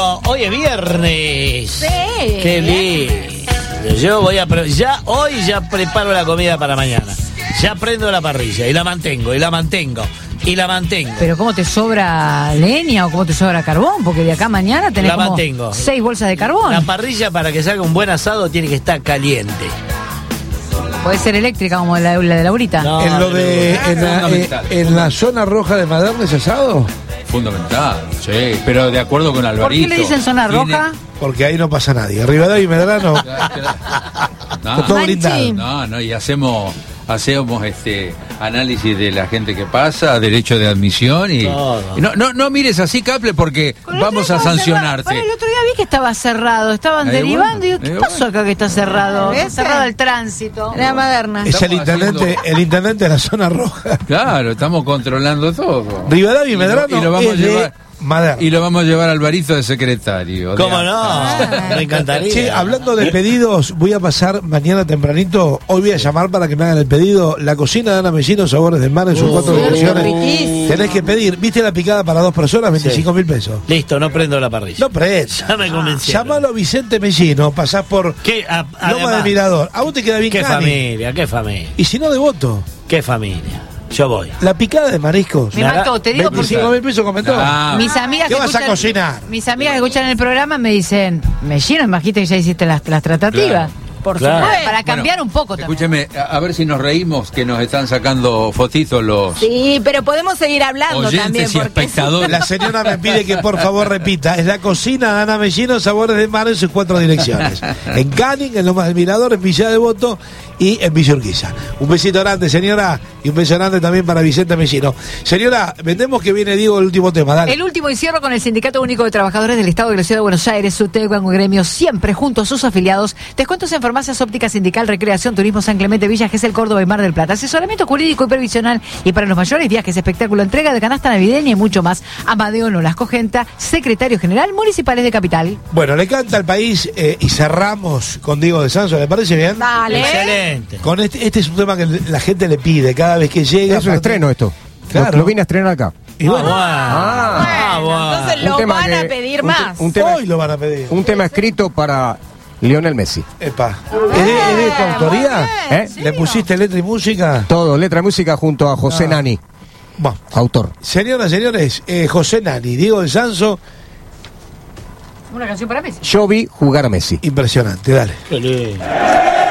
Hoy es viernes. Sí. Qué lindo. Yo voy a hoy ya preparo la comida para mañana. Ya prendo la parrilla y la mantengo. Pero ¿cómo te sobra leña o cómo te sobra carbón? Porque de acá a mañana tenés como 6 bolsas de carbón. La parrilla, para que salga un buen asado, tiene que estar caliente. Puede ser eléctrica como la de Laurita. No, en la zona roja de Maderna es asado. Fundamental, sí, pero de acuerdo con Alvarito. ¿Por qué le dicen zona roja? Porque ahí no pasa nadie. Rivadavia y Medrano. No, todo blindado. No, y hacemos análisis de la gente que pasa, derecho de admisión y no mires así, Caple, porque vamos a sancionarte. El otro día vi que estaba cerrado, estaban derivando y digo, ¿qué pasó acá que está cerrado? Está cerrado el tránsito. La Maderna. Es el intendente de la zona roja. Claro, estamos controlando todo. Rivadavia y Medrano y lo vamos a llevar. Maderna. Y lo vamos a llevar a Alvarito de secretario. ¿Cómo no? Me encantaría. Che, hablando de pedidos, voy a pasar mañana tempranito. Hoy voy a llamar para que me hagan el pedido. La cocina de Ana Mellino, sabores de mar en sus 4 direcciones. Tenés que pedir. ¿Viste la picada para 2 personas? 25.000 pesos. Listo, no prendo la parrilla. No prendo. Ya me convencieron. Llamalo a Vicente Mellino. Pasás por Loma del Mirador. A vos te queda bien. Qué familia. Y si no, Devoto. Qué familia. Yo voy. La picada de mariscos. Me mató, te digo porque 25.000 pesos comentó. Mis amigas ¿Qué vas a cocinar? Mis amigas que escuchan el programa me dicen, Mellino, imagínate que ya hiciste las tratativas. Claro. Por supuesto, para cambiar un poco también. Escúcheme, a ver si nos reímos, que nos están sacando fotitos los Sí, pero podemos seguir hablando oyentes también. y espectadores. La señora me pide que por favor repita. Es la cocina de Ana Mellino, sabores de mar en sus 4 direcciones. En Canning, en Lomas del Mirador, en Villa Devoto y en Villa Urquiza. Un besito grande, señora, y un beso grande también para Vicente Mellino. Señora, vendemos que viene Diego el último tema, dale. El último, y cierro con el Sindicato Único de Trabajadores del Estado de la Ciudad de Buenos Aires, SUTEC, un gremio siempre junto a sus afiliados. Descuentos en farmacias ópticas, sindical, recreación, turismo, San Clemente, Villa Gesell, Córdoba y Mar del Plata. Asesoramiento jurídico y previsional. Y para los mayores, viajes, espectáculo, entrega de canasta navideña y mucho más. Amadeo Nolasco Genta, secretario general municipales de Capital. Bueno, le canta al país y cerramos con Diego de Sanso. ¿Le parece bien? Dale. Excelente. Con este es un tema que la gente le pide cada vez que llega. Es un estreno esto. Claro. Lo vine a estrenar acá. Y bueno, Bueno, entonces Un lo tema van a que- pedir un más. hoy lo van a pedir. Un tema escrito para Lionel Messi. Epa. ¿Es de tu autoría? ¿Eh? ¿Le pusiste letra y música? Todo, letra y música junto a José Nani, Bueno, autor. señoras, señores, José Nani, Diego de Sanso, Una canción para Messi. Yo vi jugar a Messi. impresionante, dale. Qué lindo.